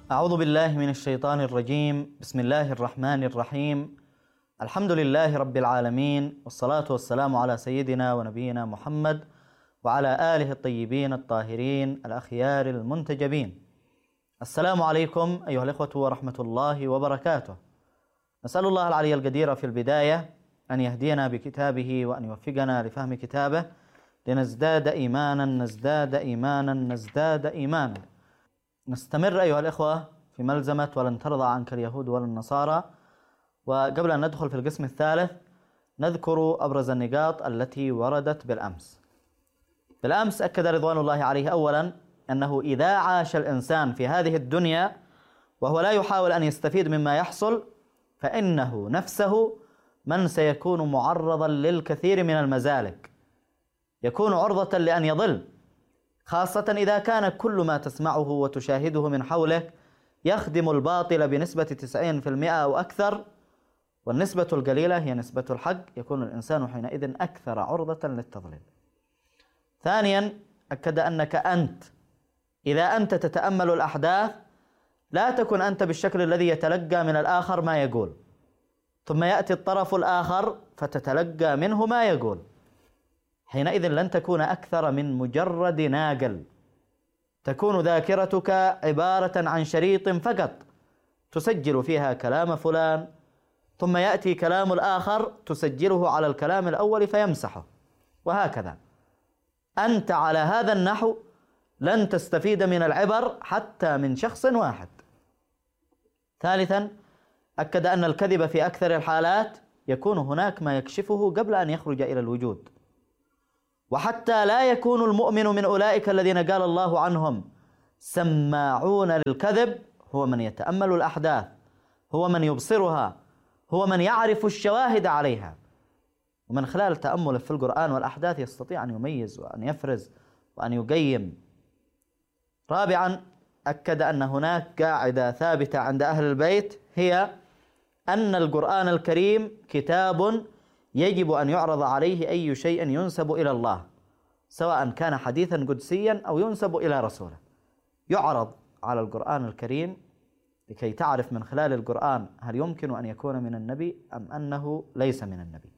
أعوذ بالله من الشيطان الرجيم. بسم الله الرحمن الرحيم. الحمد لله رب العالمين، والصلاة والسلام على سيدنا ونبينا محمد وعلى آله الطيبين الطاهرين الأخيار المنتجبين. السلام عليكم أيها الإخوة ورحمة الله وبركاته. نسأل الله العلي القدير في البداية أن يهدينا بكتابه وأن يوفقنا لفهم كتابه لنزداد إيمانا نزداد إيمانا نزداد إيمانا. نستمر أيها الإخوة في ملزمة ولن ترضى عنك اليهود ولا النصارى. وقبل أن ندخل في القسم الثالث نذكر أبرز النقاط التي وردت بالأمس أكد رضوان الله عليه أولا أنه إذا عاش الإنسان في هذه الدنيا وهو لا يحاول أن يستفيد مما يحصل فإنه نفسه من سيكون معرضا للكثير من المزالق، يكون عرضة لأن يضل، خاصة إذا كان كل ما تسمعه وتشاهده من حولك يخدم الباطل بنسبة 90% أو أكثر، والنسبة القليلة هي نسبة الحق، يكون الإنسان حينئذ أكثر عرضة للتضليل. ثانيا أكد أنك إذا أنت تتأمل الأحداث لا تكن أنت بالشكل الذي يتلقى من الآخر ما يقول، ثم يأتي الطرف الآخر فتتلقى منه ما يقول، حينئذ لن تكون أكثر من مجرد ناقل، تكون ذاكرتك عبارة عن شريط فقط تسجل فيها كلام فلان، ثم يأتي كلام الآخر تسجله على الكلام الأول فيمسحه، وهكذا. أنت على هذا النحو لن تستفيد من العبر حتى من شخص واحد. ثالثا أكد أن الكذب في أكثر الحالات يكون هناك ما يكشفه قبل أن يخرج إلى الوجود، وحتى لا يكون المؤمن من أولئك الذين قال الله عنهم سماعون للكذب هو من يتأمل الأحداث، هو من يبصرها، هو من يعرف الشواهد عليها، ومن خلال تأمله في القرآن والأحداث يستطيع أن يميز وأن يفرز وأن يقيم. رابعا أكد أن هناك قاعدة ثابتة عند أهل البيت، هي أن القرآن الكريم كتاب يجب أن يعرض عليه أي شيء ينسب إلى الله، سواء كان حديثا قدسيا أو ينسب إلى رسوله، يعرض على القرآن الكريم لكي تعرف من خلال القرآن هل يمكن أن يكون من النبي أم أنه ليس من النبي.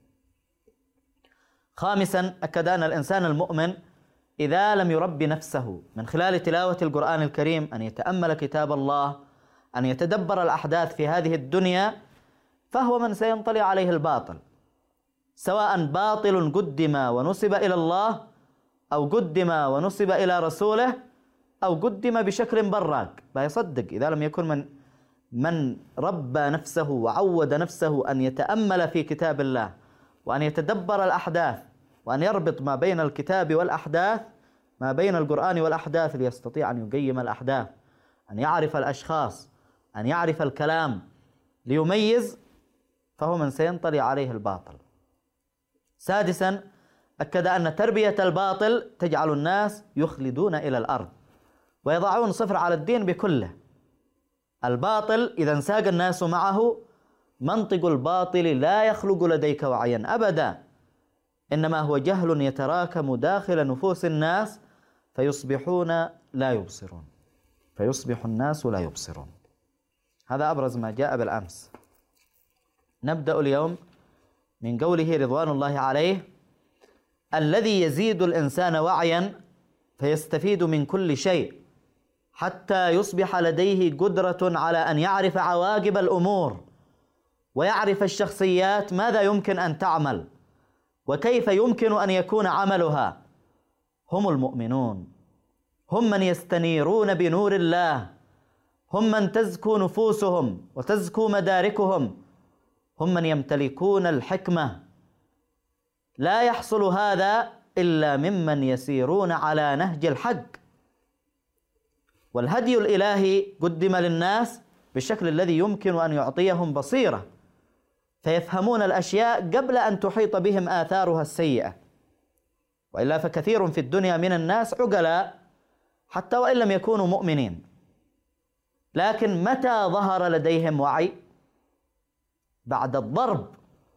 خامسا أكد أن الإنسان المؤمن إذا لم يربي نفسه من خلال تلاوة القرآن الكريم أن يتأمل كتاب الله، أن يتدبر الأحداث في هذه الدنيا، فهو من سينطلي عليه الباطل، سواء باطل قدم ونسب إلى الله أو قدم ونسب إلى رسوله أو قدم بشكل براق، فيصدق إذا لم يكن من ربى نفسه وعود نفسه أن يتأمل في كتاب الله وأن يتدبر الأحداث وأن يربط ما بين الكتاب والأحداث، ما بين القرآن والأحداث، ليستطيع أن يقيم الأحداث، أن يعرف الأشخاص، أن يعرف الكلام ليميز، فهو من سينطلي عليه الباطل. سادسا أكد أن تربية الباطل تجعل الناس يخلدون إلى الأرض ويضعون صفر على الدين بكله. الباطل إذا انساق الناس معه، منطق الباطل لا يخلق لديك وعيا أبدا، إنما هو جهل يتراكم داخل نفوس الناس فيصبحون لا يبصرون، فيصبح الناس لا يبصرون. هذا أبرز ما جاء بالأمس. نبدأ اليوم من قوله رضوان الله عليه: الذي يزيد الإنسان وعيا فيستفيد من كل شيء حتى يصبح لديه قدرة على أن يعرف عواقب الأمور ويعرف الشخصيات ماذا يمكن أن تعمل وكيف يمكن أن يكون عملها. هم المؤمنون، هم من يستنيرون بنور الله، هم من تزكو نفوسهم وتزكو مداركهم، هم من يمتلكون الحكمة. لا يحصل هذا إلا ممن يسيرون على نهج الحق، والهدي الإلهي قدم للناس بالشكل الذي يمكن أن يعطيهم بصيرة فيفهمون الأشياء قبل أن تحيط بهم آثارها السيئة. وإلا فكثير في الدنيا من الناس عقلاء حتى وإن لم يكونوا مؤمنين، لكن متى ظهر لديهم وعي؟ بعد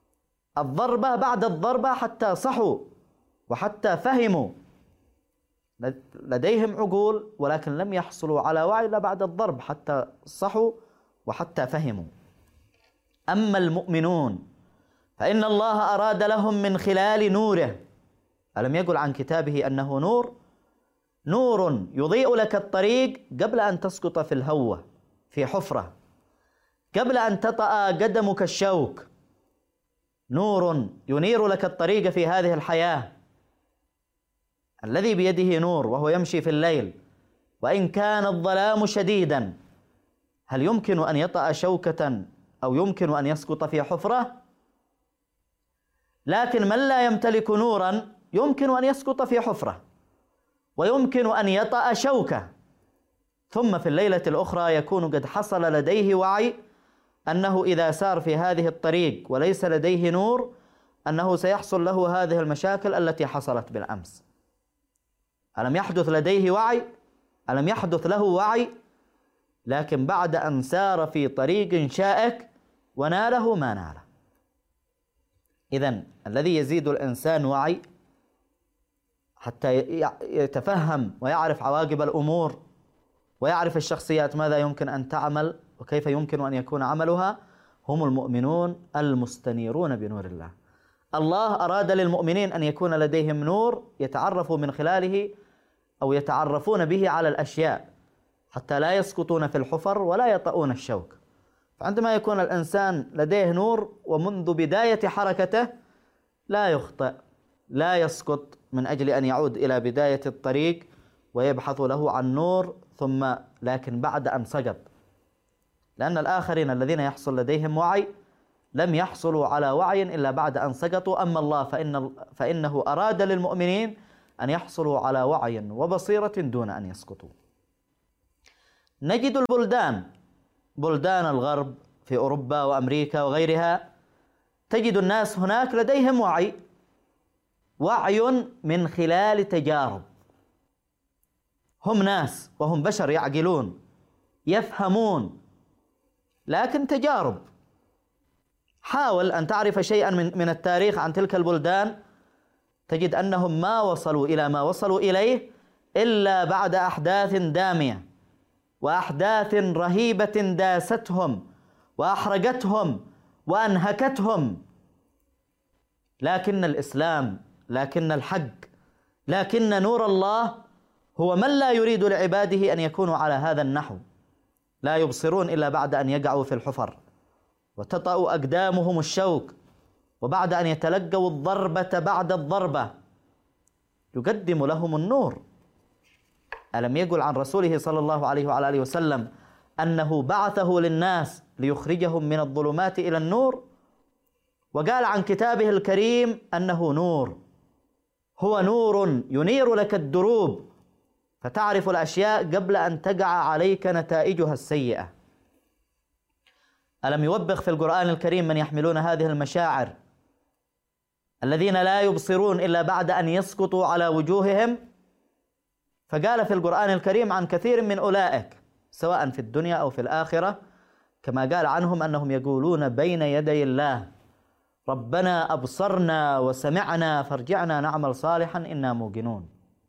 الضربة بعد الضربة، حتى صحوا وحتى فهموا. لديهم عقول ولكن لم يحصلوا على وعي إلا بعد الضرب حتى صحوا وحتى فهموا. أما المؤمنون فإن الله أراد لهم من خلال نوره، ألم يقل عن كتابه أنه نور؟ نور يضيء لك الطريق قبل أن تسقط في الهوة في حفرة، قبل أن تطأ قدمك الشوك. نور ينير لك الطريق في هذه الحياة. الذي بيده نور وهو يمشي في الليل وإن كان الظلام شديدا، هل يمكن أن يطأ شوكة أو يمكن أن يسقط في حفرة؟ لكن من لا يمتلك نورا يمكن أن يسقط في حفرة ويمكن أن يطأ شوكة، ثم في الليلة الأخرى يكون قد حصل لديه وعي أنه إذا سار في هذه الطريق وليس لديه نور أنه سيحصل له هذه المشاكل التي حصلت بالأمس. ألم يحدث لديه وعي؟ ألم يحدث له وعي؟ لكن بعد أن سار في طريق شائك وناله ما ناله. إذن الذي يزيد الإنسان وعي حتى يتفهم ويعرف عواقب الأمور ويعرف الشخصيات ماذا يمكن أن تعمل وكيف يمكن أن يكون عملها، هم المؤمنون المستنيرون بنور الله. الله أراد للمؤمنين أن يكون لديهم نور يتعرفوا من خلاله أو يتعرفون به على الأشياء حتى لا يسقطون في الحفر ولا يطؤون الشوك. فعندما يكون الإنسان لديه نور ومنذ بداية حركته لا يخطئ لا يسقط من أجل أن يعود إلى بداية الطريق ويبحث له عن نور ثم لكن بعد أن سقط. لأن الآخرين الذين يحصل لديهم وعي لم يحصلوا على وعي إلا بعد أن سقطوا. أما الله فإنه أراد للمؤمنين أن يحصلوا على وعي وبصيرة دون أن يسقطوا. نجد بلدان الغرب في أوروبا وأمريكا وغيرها، تجد الناس هناك لديهم وعي من خلال تجارب. هم ناس وهم بشر يعقلون يفهمون، لكن تجارب. حاول أن تعرف شيئا من التاريخ عن تلك البلدان تجد أنهم ما وصلوا إلى ما وصلوا إليه إلا بعد أحداث دامية وأحداث رهيبة داستهم وأحرقتهم وأنهكتهم. لكن الإسلام، لكن الحق، لكن نور الله هو من لا يريد لعباده أن يكونوا على هذا النحو. لا يبصرون إلا بعد أن يقعوا في الحفر وتطأ أقدامهم الشوك، وبعد أن يتلقوا الضربة بعد الضربة يقدم لهم النور. ألم يقل عن رسوله صلى الله عليه وعلى آله وسلم أنه بعثه للناس ليخرجهم من الظلمات إلى النور؟ وقال عن كتابه الكريم أنه نور، هو نور ينير لك الدروب فتعرف الأشياء قبل أن تقع عليك نتائجها السيئة. ألم يوبخ في القرآن الكريم من يحملون هذه المشاعر الذين لا يبصرون إلا بعد أن يسقطوا على وجوههم؟ فقال في القرآن الكريم عن كثير من أولئك سواء في الدنيا أو في الآخرة كما قال عنهم أنهم يقولون بين يدي الله ربنا أبصرنا وسمعنا فارجعنا نعمل صالحا إنا موقنون.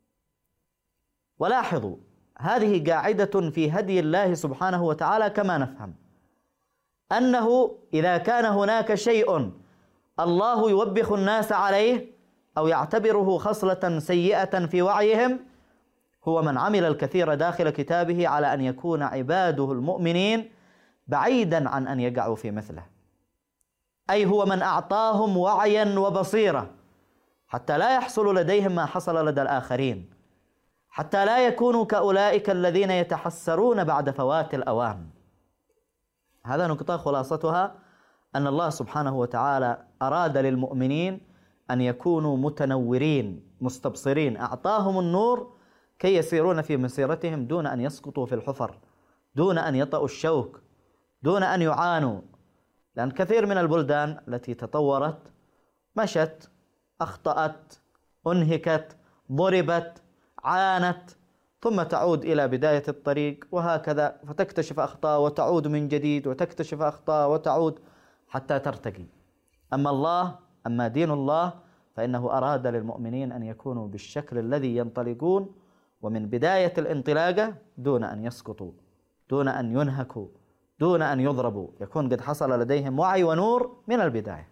ولاحظوا هذه قاعدة في هدي الله سبحانه وتعالى كما نفهم أنه إذا كان هناك شيء الله يوبخ الناس عليه أو يعتبره خصلة سيئة في وعيهم هو من عمل الكثير داخل كتابه على أن يكون عباده المؤمنين بعيدا عن أن يقعوا في مثله، أي هو من أعطاهم وعيا وبصيرة حتى لا يحصل لديهم ما حصل لدى الآخرين، حتى لا يكونوا كأولئك الذين يتحسرون بعد فوات الأوان. هذا نقطة خلاصتها أن الله سبحانه وتعالى أراد للمؤمنين أن يكونوا متنورين مستبصرين، أعطاهم النور كي يسيرون في مسيرتهم دون أن يسقطوا في الحفر، دون أن يطأوا الشوك، دون أن يعانوا. لأن كثير من البلدان التي تطورت مشت، أخطأت، أنهكت، ضربت، عانت، ثم تعود إلى بداية الطريق وهكذا، فتكتشف أخطاء وتعود من جديد وتكتشف أخطاء وتعود حتى ترتقي. أما دين الله فإنه أراد للمؤمنين أن يكونوا بالشكل الذي ينطلقون ومن بداية الانطلاقة دون أن يسقطوا، دون أن ينهكوا، دون أن يضربوا، يكون قد حصل لديهم وعي ونور من البداية.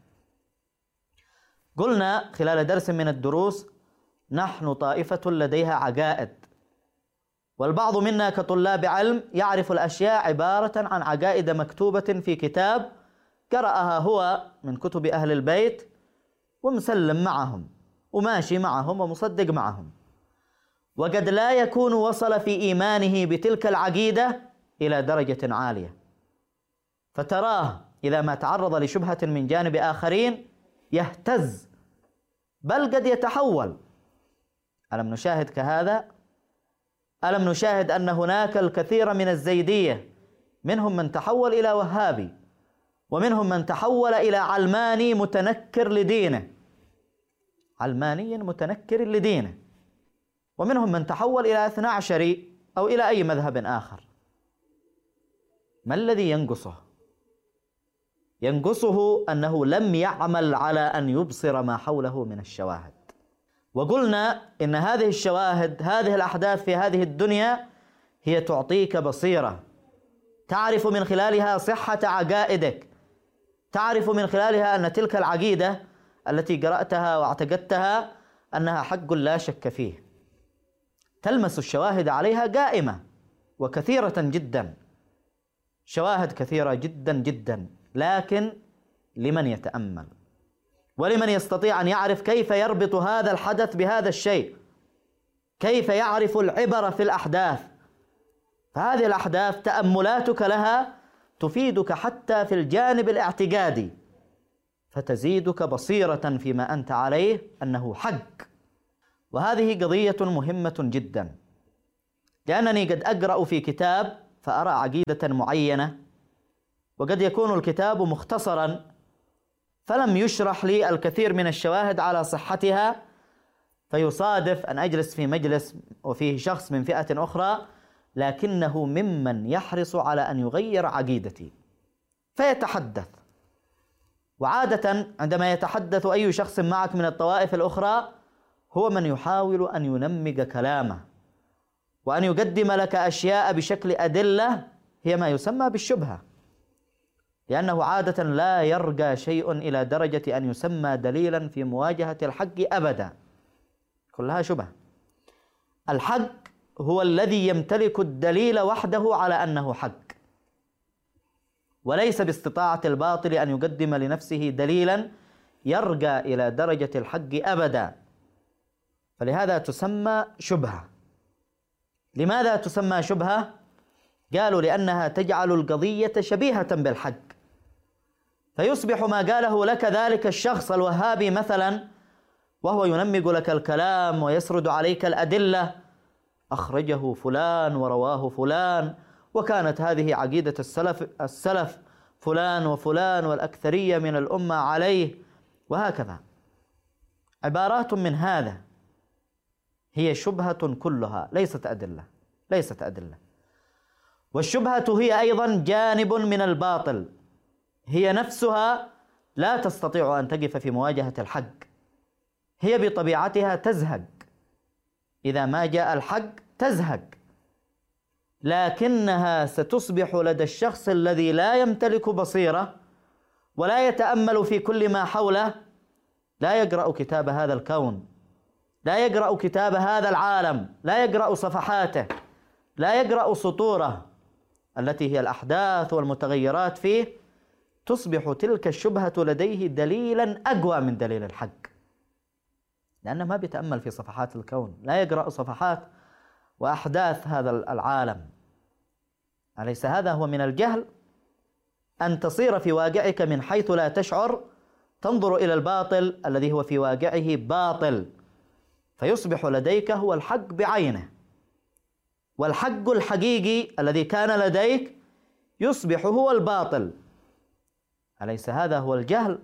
قلنا خلال درس من الدروس نحن طائفة لديها عقائد، والبعض منا كطلاب علم يعرف الأشياء عبارة عن عقائد مكتوبة في كتاب قرأها هو من كتب أهل البيت ومسلم معهم وماشي معهم ومصدق معهم، وقد لا يكون وصل في إيمانه بتلك العقيدة إلى درجة عالية، فتراه إذا ما تعرض لشبهة من جانب آخرين يهتز بل قد يتحول. ألم نشاهد كهذا؟ ألم نشاهد أن هناك الكثير من الزيدية منهم من تحول إلى وهابي، ومنهم من تحول إلى علماني متنكر لدينه، علماني متنكر لدينه، ومنهم من تحول إلى 12 أو إلى أي مذهب آخر. ما الذي ينقصه؟ ينقصه أنه لم يعمل على أن يبصر ما حوله من الشواهد. وقلنا إن هذه الشواهد، هذه الأحداث في هذه الدنيا هي تعطيك بصيرة، تعرف من خلالها صحة عقائدك، تعرف من خلالها أن تلك العقيدة التي قرأتها واعتقدتها أنها حق لا شك فيه. تلمس الشواهد عليها قائمة وكثيرة جدا، شواهد كثيرة جدا جدا، لكن لمن يتأمل ولمن يستطيع أن يعرف كيف يربط هذا الحدث بهذا الشيء، كيف يعرف العبر في الأحداث. فهذه الأحداث تأملاتك لها تفيدك حتى في الجانب الاعتقادي، فتزيدك بصيرة فيما أنت عليه أنه حق. وهذه قضية مهمة جدا، لأنني قد أقرأ في كتاب فأرى عقيدة معينة، وقد يكون الكتاب مختصرا فلم يشرح لي الكثير من الشواهد على صحتها، فيصادف أن أجلس في مجلس وفيه شخص من فئة أخرى لكنه ممن يحرص على أن يغير عقيدتي فيتحدث. وعادة عندما يتحدث أي شخص معك من الطوائف الأخرى هو من يحاول أن ينمق كلامه وأن يقدم لك أشياء بشكل أدلة هي ما يسمى بالشبهة، لأنه عادة لا يرقى شيء إلى درجة أن يسمى دليلا في مواجهة الحق أبدا، كلها شبهة. الحق هو الذي يمتلك الدليل وحده على أنه حق، وليس باستطاعة الباطل أن يقدم لنفسه دليلا يرقى إلى درجة الحق أبدا، فلهذا تسمى شبهة. لماذا تسمى شبهة؟ قالوا لأنها تجعل القضية شبيهة بالحق، فيصبح ما قاله لك ذلك الشخص الوهابي مثلا وهو ينمق لك الكلام ويسرد عليك الأدلة، أخرجه فلان ورواه فلان، وكانت هذه عقيدة السلف فلان وفلان والأكثرية من الأمة عليه، وهكذا عبارات من هذا هي شبهة كلها ليست أدلة، ليست أدلة. والشبهة هي أيضا جانب من الباطل، هي نفسها لا تستطيع أن تقف في مواجهة الحق، هي بطبيعتها تزهق، إذا ما جاء الحق تزهق، لكنها ستصبح لدى الشخص الذي لا يمتلك بصيرة ولا يتأمل في كل ما حوله، لا يقرأ كتاب هذا الكون، لا يقرأ كتاب هذا العالم، لا يقرأ صفحاته، لا يقرأ سطوره التي هي الأحداث والمتغيرات فيه، تصبح تلك الشبهة لديه دليلا أقوى من دليل الحق، لأنه ما بيتأمل في صفحات الكون، لا يقرأ صفحات وأحداث هذا العالم. أليس هذا هو من الجهل؟ أن تصير في واقعك من حيث لا تشعر تنظر إلى الباطل الذي هو في واقعه باطل، فيصبح لديك هو الحق بعينه، والحق الحقيقي الذي كان لديك يصبح هو الباطل. أليس هذا هو الجهل؟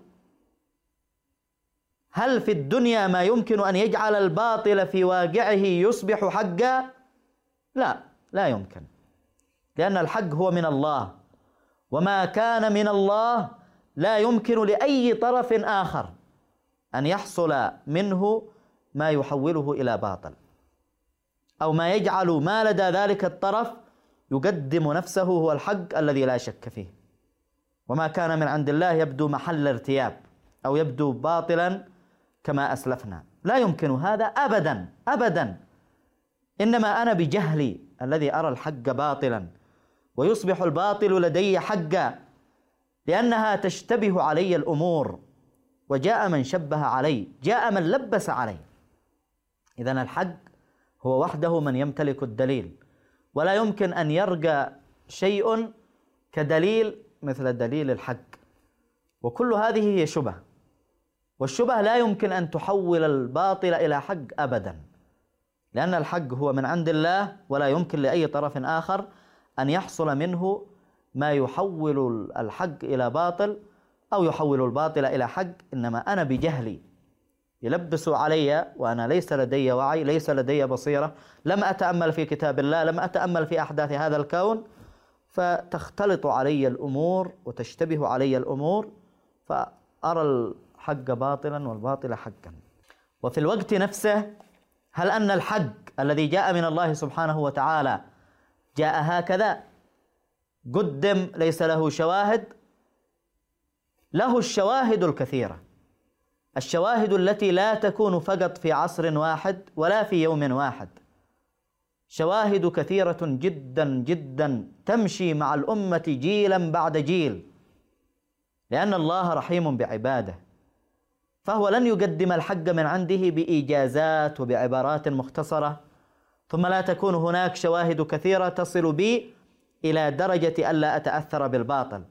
هل في الدنيا ما يمكن أن يجعل الباطل في واقعه يصبح حقا؟ لا، لا يمكن، لأن الحق هو من الله، وما كان من الله لا يمكن لأي طرف آخر أن يحصل منه ما يحوله إلى باطل. أو ما يجعل ما لدى ذلك الطرف يقدم نفسه هو الحق الذي لا شك فيه، وما كان من عند الله يبدو محل ارتياب أو يبدو باطلا كما أسلفنا. لا يمكن هذا أبدا أبدا. إنما أنا بجهلي الذي أرى الحق باطلا، ويصبح الباطل لدي حقا، لأنها تشتبه علي الأمور، وجاء من شبه علي، جاء من لبس علي. إذن الحق هو وحده من يمتلك الدليل، ولا يمكن أن يرجى شيء كدليل مثل دليل الحق، وكل هذه هي شبه، والشبه لا يمكن أن تحول الباطل إلى حق أبدا، لأن الحق هو من عند الله، ولا يمكن لأي طرف آخر أن يحصل منه ما يحول الحق إلى باطل أو يحول الباطل إلى حق. إنما أنا بجهلي يلبسوا علي، وأنا ليس لدي وعي، ليس لدي بصيرة، لم أتأمل في كتاب الله، لم أتأمل في أحداث هذا الكون، فتختلط علي الأمور وتشتبه علي الأمور، فأرى الحق باطلا والباطل حقا. وفي الوقت نفسه، هل أن الحق الذي جاء من الله سبحانه وتعالى جاء هكذا قدم ليس له شواهد؟ له الشواهد الكثيرة، الشواهد التي لا تكون فقط في عصر واحد ولا في يوم واحد، شواهد كثيرة جدا جدا تمشي مع الأمة جيلا بعد جيل، لأن الله رحيم بعباده، فهو لن يقدم الحق من عنده بإيجازات وبعبارات مختصرة ثم لا تكون هناك شواهد كثيرة تصل بي إلى درجة ألا أتأثر بالباطل.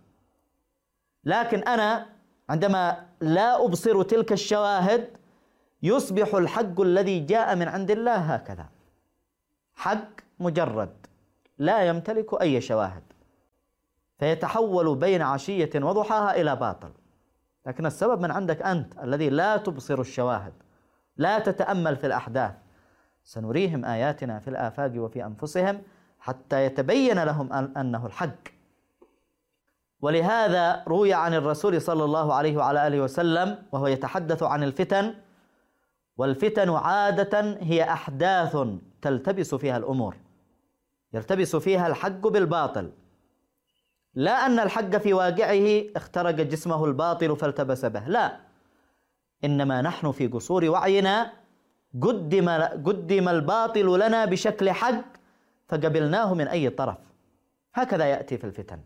لكن أنا عندما لا أبصر تلك الشواهد يصبح الحق الذي جاء من عند الله هكذا، حق مجرد لا يمتلك أي شواهد، فيتحول بين عشية وضحاها إلى باطل. لكن السبب من عندك أنت الذي لا تبصر الشواهد، لا تتأمل في الأحداث. سنريهم آياتنا في الآفاق وفي أنفسهم حتى يتبين لهم أنه الحق. ولهذا روي عن الرسول صلى الله عليه وعلى آله وسلم وهو يتحدث عن الفتن، والفتن عادة هي أحداث تلتبس فيها الأمور، يلتبس فيها الحق بالباطل، لا أن الحق في واقعه اخترق جسمه الباطل فالتبس به، لا، إنما نحن في قصور وعينا قدم الباطل لنا بشكل حق فقبلناه من أي طرف. هكذا يأتي في الفتن.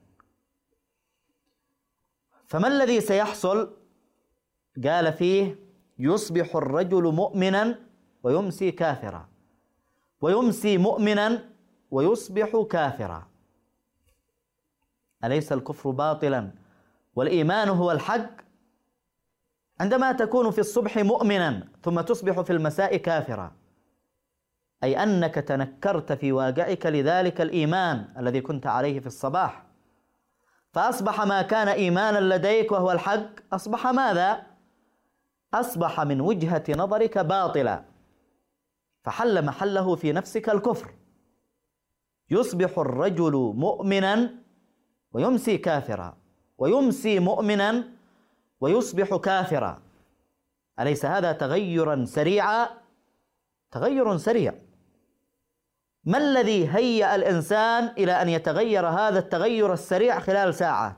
فما الذي سيحصل؟ قال فيه: يصبح الرجل مؤمنا ويمسي كافرا، ويمسي مؤمنا ويصبح كافرا. أليس الكفر باطلا والإيمان هو الحق؟ عندما تكون في الصبح مؤمنا ثم تصبح في المساء كافرا، أي أنك تنكرت في واقعك لذلك الإيمان الذي كنت عليه في الصباح، فأصبح ما كان إيمانا لديك وهو الحق أصبح ماذا؟ أصبح من وجهة نظرك باطلا، فحل محله في نفسك الكفر. يصبح الرجل مؤمنا ويمسي كافرا، ويمسي مؤمنا ويصبح كافرا. أليس هذا تغيرا سريعا؟ تغير سريع. ما الذي هيأ الإنسان إلى أن يتغير هذا التغير السريع خلال ساعات؟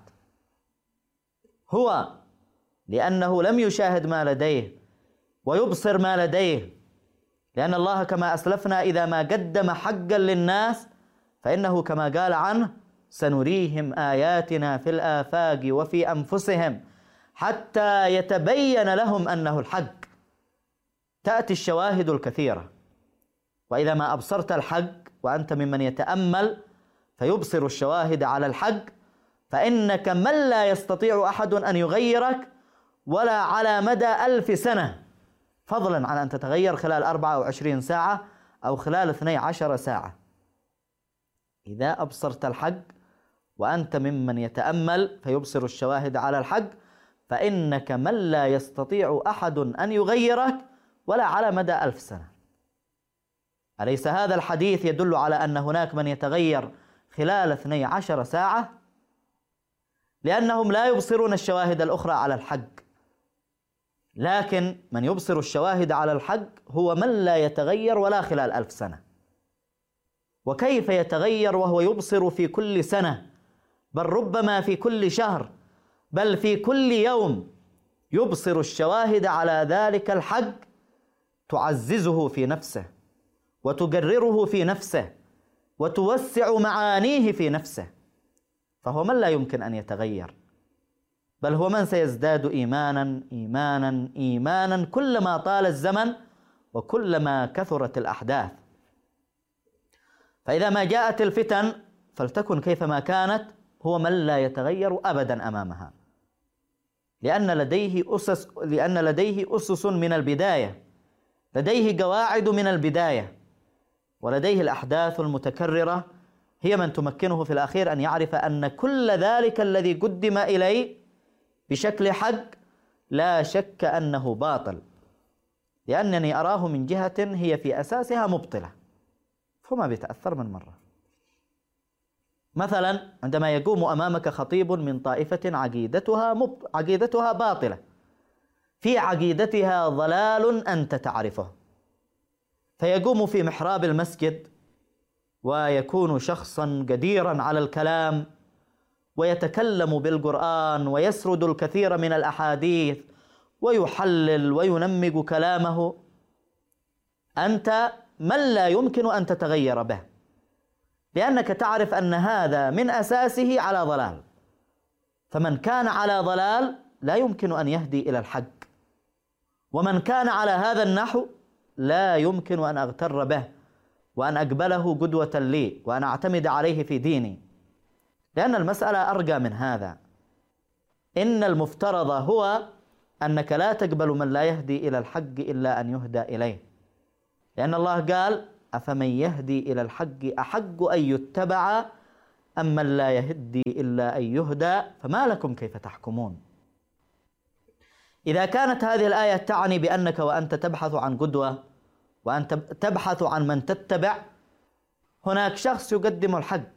هو لأنه لم يشاهد ما لديه ويبصر ما لديه، لأن الله كما أسلفنا إذا ما قدم حقا للناس فإنه كما قال عنه: سنريهم آياتنا في الآفاق وفي أنفسهم حتى يتبين لهم أنه الحق. تأتي الشواهد الكثيرة، وإذا ما أبصرت الحق وأنت ممن يتأمل فيبصر الشواهد على الحق، فإنك من لا يستطيع أحد أن يغيرك ولا على مدى 1000 سنة، فضلا عن أن تتغير خلال 24 ساعة أو خلال 12 ساعة. إذا أبصرت الحق وأنت ممن يتأمل فيبصر الشواهد على الحق، فإنك من لا يستطيع أحد أن يغيرك ولا على مدى 1000 سنة. أليس هذا الحديث يدل على أن هناك من يتغير خلال 12 ساعة؟ لأنهم لا يبصرون الشواهد الأخرى على الحق، لكن من يبصر الشواهد على الحق هو من لا يتغير ولا خلال 1000 سنة. وكيف يتغير وهو يبصر في كل سنة، بل ربما في كل شهر، بل في كل يوم يبصر الشواهد على ذلك الحق تعززه في نفسه وتقرره في نفسه وتوسع معانيه في نفسه، فهو من لا يمكن أن يتغير، بل هو من سيزداد إيمانا إيمانا إيمانا كلما طال الزمن وكلما كثرت الأحداث. فإذا ما جاءت الفتن فلتكن كيفما كانت، هو من لا يتغير أبدا أمامها، لأن لديه أسس من البداية، لديه قواعد من البداية، ولديه الأحداث المتكررة هي من تمكنه في الأخير أن يعرف أن كل ذلك الذي قدم إليه بشكل حق لا شك أنه باطل، لأنني أراه من جهة هي في أساسها مبطلة، فما بيتأثر من مرة. مثلا عندما يقوم أمامك خطيب من طائفة عقيدتها باطلة، في عقيدتها ضلال أنت تعرفه، فيقوم في محراب المسجد ويكون شخصا قديرا على الكلام ويتكلم بالقرآن ويسرد الكثير من الأحاديث ويحلل وينمق كلامه، أنت من لا يمكن أن تتغير به، لأنك تعرف أن هذا من أساسه على ضلال، فمن كان على ضلال لا يمكن أن يهدي إلى الحق، ومن كان على هذا النحو لا يمكن أن أغتر به وأن أقبله قدوة لي وأن أعتمد عليه في ديني، لأن المسألة أرقى من هذا. إن المفترض هو أنك لا تقبل من لا يهدي إلى الحق إلا أن يهدى إليه، لأن الله قال: أفمن يهدي إلى الحق أحق أن يتبع أم من لا يهدي إلا أن يهدى فما لكم كيف تحكمون. إذا كانت هذه الآية تعني بأنك وأنت تبحث عن قدوة وأنت تبحث عن من تتبع، هناك شخص يقدم الحق،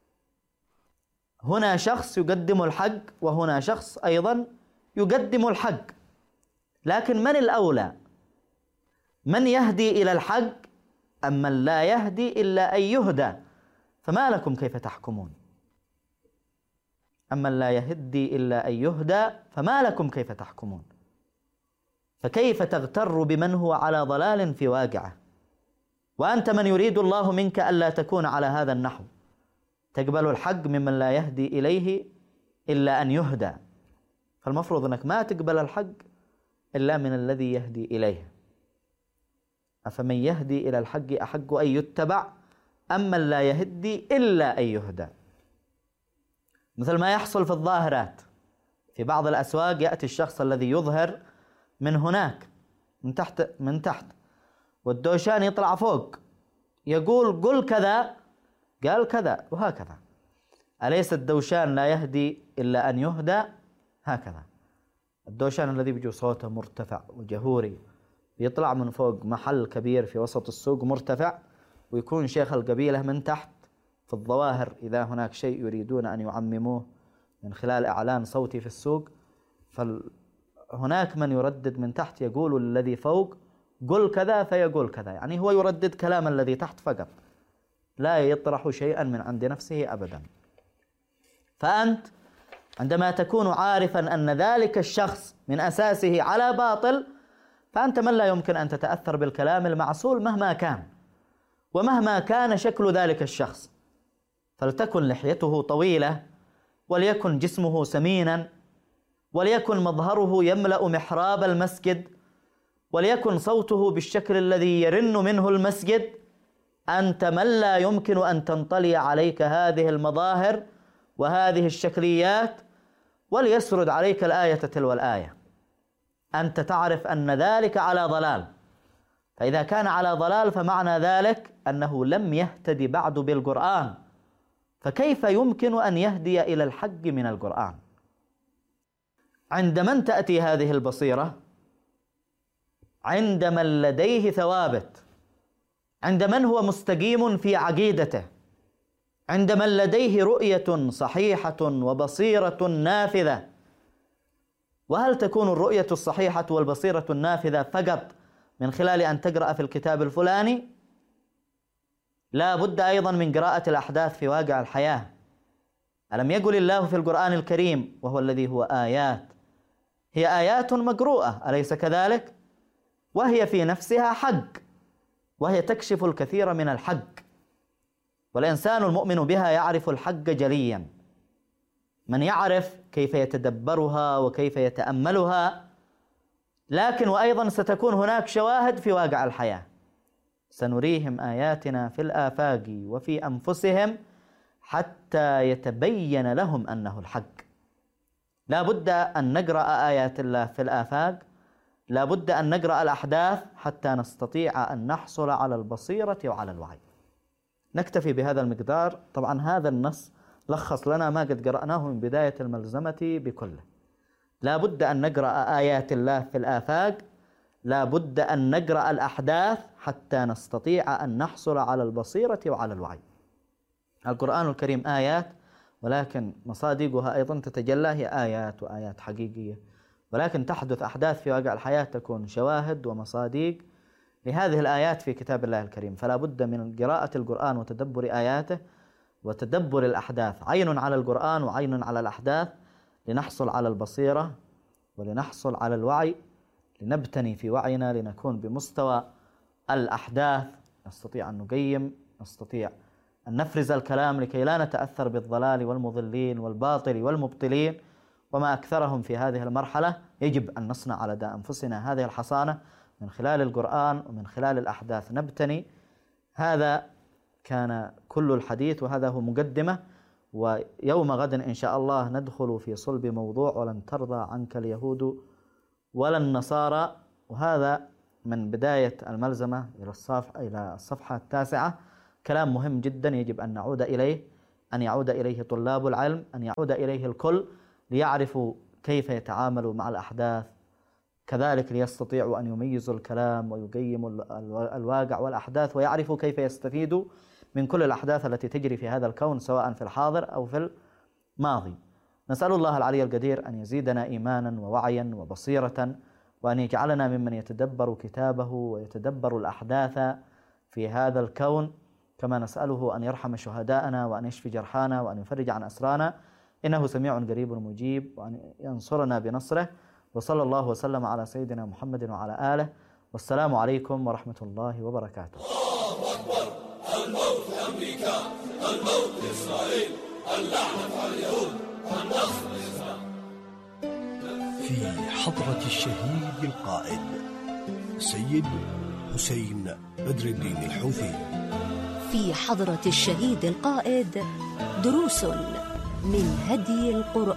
هنا شخص يقدم الحق وهنا شخص أيضا يقدم الحق، لكن من الأولى؟ من يهدي إلى الحق أم من لا يهدي إلا أن يهدى فما لكم كيف تحكمون؟ أما لا يهدي إلا أن يهدى فما لكم كيف تحكمون. فكيف تغتر بمن هو على ضلال في واقعه، وأنت من يريد الله منك ألا تكون على هذا النحو، تقبل الحق ممن لا يهدي إليه إلا أن يهدى، فالمفروض أنك ما تقبل الحق إلا من الذي يهدي إليه. أفمن يهدي إلى الحق أحق أن يتبع أم من لا يهدي إلا أن يهدى. مثل ما يحصل في الظاهرات، في بعض الأسواق يأتي الشخص الذي يظهر من هناك من تحت والدوشان يطلع فوق، يقول قل كذا قال كذا وهكذا. أليس الدوشان لا يهدي إلا أن يهدى؟ هكذا الدوشان الذي بيجي صوته مرتفع وجهوري يطلع من فوق محل كبير في وسط السوق مرتفع، ويكون شيخ القبيلة من تحت في الظواهر إذا هناك شيء يريدون أن يعمموه من خلال إعلان صوتي في السوق، فهناك من يردد من تحت يقول الذي فوق قل كذا فيقول كذا، يعني هو يردد كلام الذي تحت فقط، لا يطرح شيئا من عند نفسه أبدا. فأنت عندما تكون عارفا أن ذلك الشخص من أساسه على باطل، فأنت من لا يمكن أن تتأثر بالكلام المعسول مهما كان ومهما كان شكل ذلك الشخص، فلتكن لحيته طويلة وليكن جسمه سمينا وليكن مظهره يملأ محراب المسجد وليكن صوته بالشكل الذي يرن منه المسجد، أنت من لا يمكن أن تنطلي عليك هذه المظاهر وهذه الشكليات وليسرد عليك الآية تلو الآية، أنت تعرف أن ذلك على ضلال، فإذا كان على ضلال فمعنى ذلك أنه لم يهتدي بعد بالقرآن، فكيف يمكن أن يهدي إلى الحق من القرآن؟ عند من تأتي هذه البصيرة؟ عند من لديه ثوابت، عند من هو مستقيم في عقيدته، عند من لديه رؤية صحيحة وبصيرة نافذة. وهل تكون الرؤية الصحيحة والبصيرة النافذة فقط من خلال أن تقرأ في الكتاب الفلاني؟ لا بد أيضا من قراءة الأحداث في واقع الحياة. ألم يقل الله في القرآن الكريم وهو الذي هو آيات، هي آيات مقروءة أليس كذلك؟ وهي في نفسها حق، وهي تكشف الكثير من الحق، والإنسان المؤمن بها يعرف الحق جليا. من يعرف كيف يتدبرها وكيف يتأملها. لكن وأيضا ستكون هناك شواهد في واقع الحياة. سنريهم آياتنا في الآفاق وفي أنفسهم حتى يتبين لهم أنه الحق. لا بد أن نقرأ آيات الله في الآفاق، لا بد أن نقرأ الأحداث حتى نستطيع أن نحصل على البصيرة وعلى الوعي. نكتفي بهذا المقدار. طبعا هذا النص لخص لنا ما قد قرأناه من بداية الملزمة بكله. لا بد أن نقرأ آيات الله في الآفاق، لا بد أن نقرأ الأحداث حتى نستطيع أن نحصل على البصيرة وعلى الوعي. القرآن الكريم آيات، ولكن مصادقها أيضا تتجلى، هي آيات وآيات حقيقية، ولكن تحدث أحداث في واقع الحياة تكون شواهد ومصادق لهذه الآيات في كتاب الله الكريم. فلا بد من قراءة القرآن وتدبر آياته وتدبر الأحداث، عين على القرآن وعين على الأحداث، لنحصل على البصيرة ولنحصل على الوعي، لنبتني في وعينا، لنكون بمستوى الأحداث، نستطيع أن نقيم، نستطيع أن نفرز الكلام لكي لا نتأثر بالضلال والمضلين والباطل والمبطلين وما أكثرهم في هذه المرحلة. يجب أن نصنع لدى أنفسنا هذه الحصانة من خلال القرآن ومن خلال الأحداث نبتني. هذا كان كل الحديث، وهذا هو مقدمة. ويوم غد إن شاء الله ندخل في صلب موضوع ولن ترضى عنك اليهود ولا النصارى، وهذا من بداية الملزمة إلى الصفحة 9. كلام مهم جدا يجب أن نعود إليه، أن يعود إليه طلاب العلم، أن يعود إليه الكل، ليعرفوا كيف يتعاملوا مع الأحداث، كذلك ليستطيعوا أن يميزوا الكلام ويقيموا الواقع والأحداث، ويعرفوا كيف يستفيدوا من كل الأحداث التي تجري في هذا الكون سواء في الحاضر أو في الماضي. نسأل الله العلي القدير أن يزيدنا إيمانا ووعيا وبصيرة، وأن يجعلنا ممن يتدبر كتابه ويتدبر الأحداث في هذا الكون، كما نسأله أن يرحم شهداءنا وأن يشفي جرحانا وأن يفرج عن أسرانا، إنه سميع قريب مجيب، وأن ينصرنا بنصره. وصلى الله وسلم على سيدنا محمد وعلى آله، والسلام عليكم ورحمة الله وبركاته. الله أكبر. الموت لأمريكا، الموت لإسرائيل، اللعنة على اليهود، النصر للإسلام. في حضرة الشهيد القائد سيد حسين بدر الدين الحوثي. في حضرة الشهيد القائد دروس من هدي القرآن.